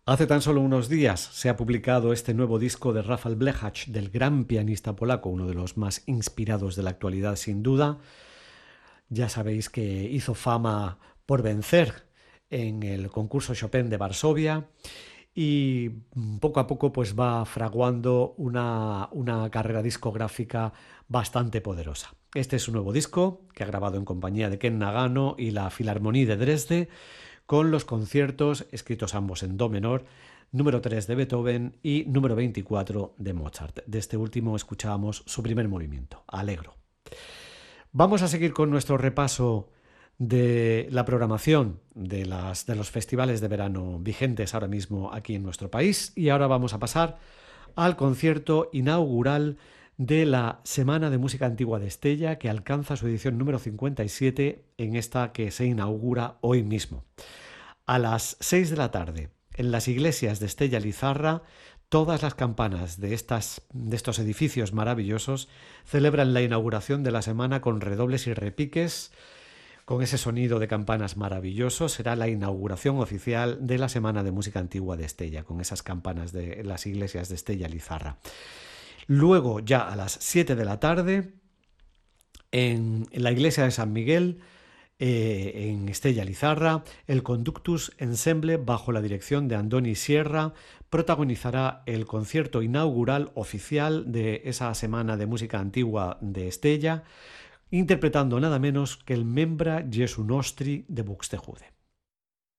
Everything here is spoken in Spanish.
Hace tan solo unos días se ha publicado este nuevo disco de Rafał Blechacz, del gran pianista polaco, uno de los más inspirados de la actualidad sin duda. Ya sabéis que hizo fama por vencer en el concurso Chopin de Varsovia y poco a poco pues va fraguando una carrera discográfica bastante poderosa. Este es su nuevo disco que ha grabado en compañía de Ken Nagano y la Filarmonía de Dresde, con los conciertos escritos ambos en do menor, número 3 de Beethoven y número 24 de Mozart. De este último escuchábamos su primer movimiento, Allegro. Vamos a seguir con nuestro repaso de la programación de los festivales de verano vigentes ahora mismo aquí en nuestro país, y ahora vamos a pasar al concierto inaugural de la Semana de Música Antigua de Estella, que alcanza su edición número 57 en esta que se inaugura hoy mismo. A las 6 de la tarde, en las iglesias de Estella Lizarra, todas las campanas de estos edificios maravillosos celebran la inauguración de la semana con redobles y repiques, con ese sonido de campanas maravilloso. Será la inauguración oficial de la Semana de Música Antigua de Estella, con esas campanas de las iglesias de Estella Lizarra. Luego, ya a las 7 de la tarde, en la iglesia de San Miguel, en Estella Lizarra, el Conductus Ensemble, bajo la dirección de Andoni Sierra, protagonizará el concierto inaugural oficial de esa Semana de Música Antigua de Estella, interpretando nada menos que el Membra Jesu Nostri de Buxtehude.